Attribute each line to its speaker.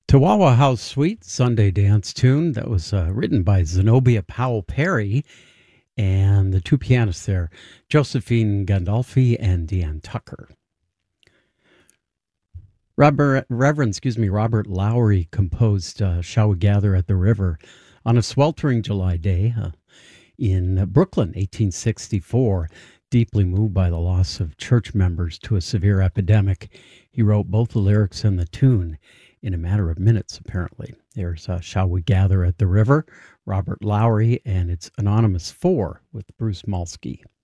Speaker 1: Chihuahua House Suite Sunday dance tune that was written by Zenobia Powell Perry and the two pianists there, Josephine Gandolfi and Deanne Tucker. Robert Lowry composed "Shall We Gather at the River" on a sweltering July day in Brooklyn, 1864. Deeply moved by the loss of church members to a severe epidemic, he wrote both the lyrics and the tune in a matter of minutes, apparently. There's "Shall We Gather at the River," Robert Lowry, and it's Anonymous 4 with Bruce Molsky.